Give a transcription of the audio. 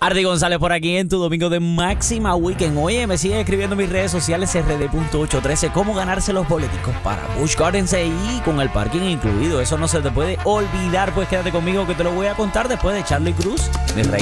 Ardi González por aquí en tu domingo de máxima weekend. Oye, me sigue escribiendo en mis redes sociales rd.813 cómo ganarse los boleticos para Busch Gardens y con el parking incluido. Eso no se te puede olvidar, pues quédate conmigo que te lo voy a contar después de Charlie Cruz, mi rey.